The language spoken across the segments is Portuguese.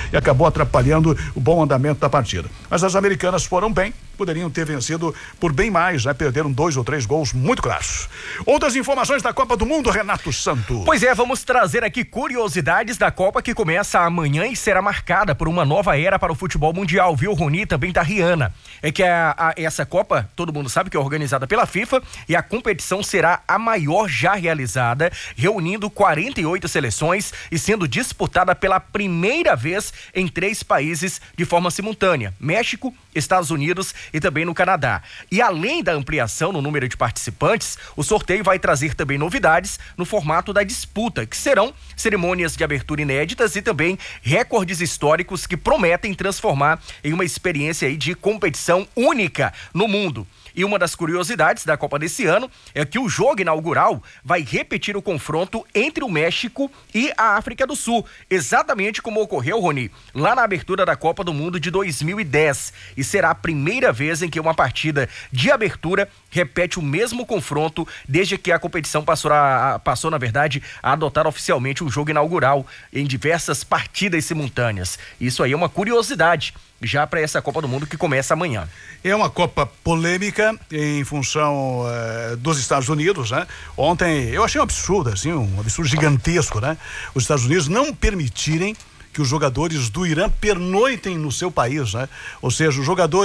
e acabou atrapalhando o bom andamento da partida. Mas as americanas foram bem, poderiam ter vencido por bem mais, né? Perderam 2 ou 3 gols muito claros. Outras informações da Copa do Mundo, Renato Santos. Pois é, vamos trazer aqui curiosidades da Copa que começa amanhã e será marcada por uma nova era para o futebol mundial, viu, Rony? Também tá Rihanna. É que essa Copa, todo mundo sabe que é organizada pela FIFA e a competição será a maior já realizada, reunindo 48 seleções e sendo disputada pela primeira vez em 3 países de forma simultânea: México, Estados Unidos e também no Canadá. E além da ampliação no número de participantes, o sorteio vai trazer também novidades no formato da disputa, que serão cerimônias de abertura inéditas e também recordes históricos que prometem transformar em uma experiência aí de competição única no mundo. E uma das curiosidades da Copa desse ano é que o jogo inaugural vai repetir o confronto entre o México e a África do Sul, exatamente como ocorreu, Rony, lá na abertura da Copa do Mundo de 2010. E será a primeira vez em que uma partida de abertura repete o mesmo confronto desde que a competição passou, na verdade, a adotar oficialmente um jogo inaugural em diversas partidas simultâneas. Isso aí é uma curiosidade já para essa Copa do Mundo que começa amanhã. É uma Copa polêmica em função dos Estados Unidos, né? Ontem eu achei um absurdo, assim, um absurdo gigantesco, né? Os Estados Unidos não permitirem que os jogadores do Irã pernoitem no seu país, né? Ou seja,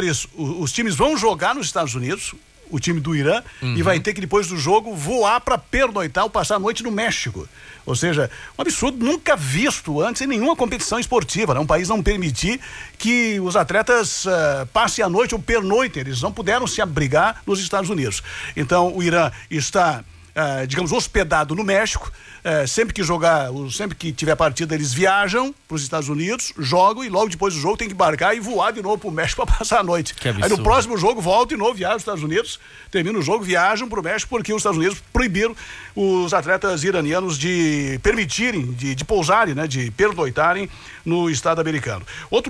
os times vão jogar nos Estados Unidos, o time do Irã, e vai ter que depois do jogo voar para pernoitar ou passar a noite no México. Ou seja, um absurdo nunca visto antes em nenhuma competição esportiva, né? Um país não permitir que os atletas passem a noite ou pernoitem, eles não puderam se abrigar nos Estados Unidos. Então o Irã está, digamos, hospedado no México. Sempre que tiver partida, eles viajam para os Estados Unidos, jogam e logo depois do jogo tem que embarcar e voar de novo para o México para passar a noite. Aí no próximo jogo volta de novo, viaja aos Estados Unidos, termina o jogo, viajam para o México porque os Estados Unidos proibiram os atletas iranianos de permitirem, de pousarem, né, de pernoitarem no estado americano.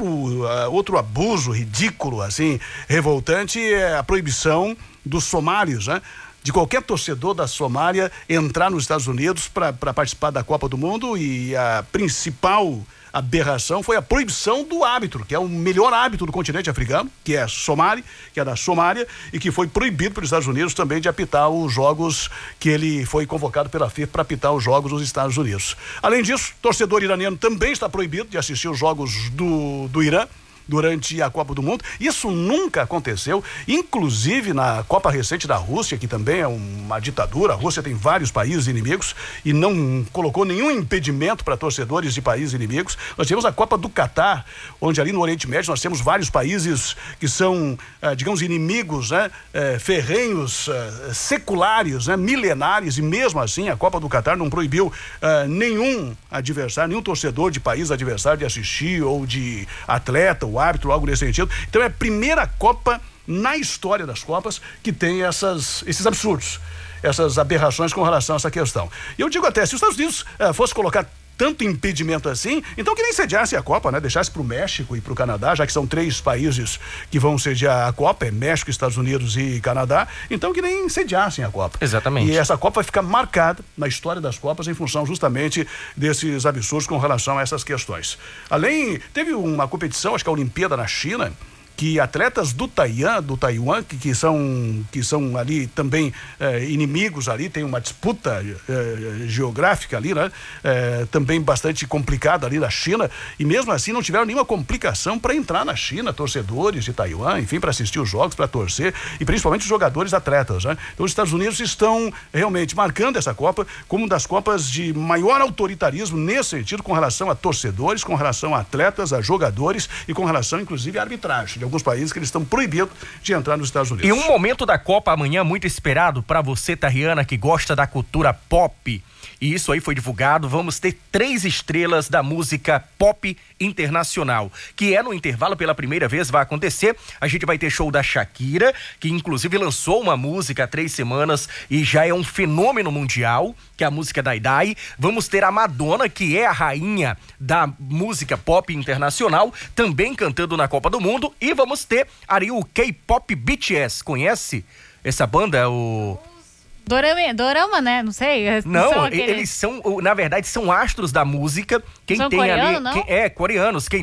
Outro abuso ridículo, assim, revoltante é a proibição dos somálios, né? De qualquer torcedor da Somália entrar nos Estados Unidos para participar da Copa do Mundo, e a principal aberração foi a proibição do árbitro, que é o melhor árbitro do continente africano, que é da Somália, e que foi proibido pelos Estados Unidos também de apitar os jogos, que ele foi convocado pela FIFA para apitar os jogos nos Estados Unidos. Além disso, torcedor iraniano também está proibido de assistir os jogos do Irã durante a Copa do Mundo. Isso nunca aconteceu, inclusive na Copa recente da Rússia, que também é uma ditadura. A Rússia tem vários países inimigos e não colocou nenhum impedimento para torcedores de países inimigos. Nós tivemos a Copa do Catar, onde ali no Oriente Médio nós temos vários países que são, digamos, inimigos, né? Ferrenhos, seculares, né? Milenares, e mesmo assim a Copa do Catar não proibiu nenhum adversário, nenhum torcedor de país adversário de assistir, ou de atleta, o árbitro, algo nesse sentido. Então é a primeira Copa na história das Copas que tem esses absurdos, essas aberrações com relação a essa questão. E eu digo até, se os Estados Unidos fosse colocar tanto impedimento assim, então que nem sediasse a Copa, né? Deixasse pro México e pro Canadá, já que são 3 países que vão sediar a Copa, é México, Estados Unidos e Canadá, então que nem sediassem a Copa. Exatamente. E essa Copa vai ficar marcada na história das Copas em função justamente desses absurdos com relação a essas questões. Teve uma competição, acho que a Olimpíada na China, que atletas do Taiwan, que são ali também inimigos ali, tem uma disputa geográfica ali, né? Também bastante complicada ali na China, e mesmo assim não tiveram nenhuma complicação para entrar na China, torcedores de Taiwan, enfim, para assistir os jogos, para torcer, e principalmente os jogadores atletas, né? Então os Estados Unidos estão realmente marcando essa Copa como uma das Copas de maior autoritarismo nesse sentido, com relação a torcedores, com relação a atletas, a jogadores e com relação inclusive à arbitragem de alguns países que eles estão proibidos de entrar nos Estados Unidos. E um momento da Copa amanhã muito esperado para você, Tariana, que gosta da cultura pop. E isso aí foi divulgado. Vamos ter 3 estrelas da música pop internacional, que no intervalo pela primeira vez vai acontecer. A gente vai ter show da Shakira, que inclusive lançou uma música há 3 semanas e já é um fenômeno mundial, que é a música Dai Dai. Vamos ter a Madonna, que é a rainha da música pop internacional, também cantando na Copa do Mundo. E vamos ter ali o K-pop BTS. Conhece essa banda? Dorama, né? Não sei. Não, eles são, na verdade, são astros da música. São coreanos, não? Coreanos. Quem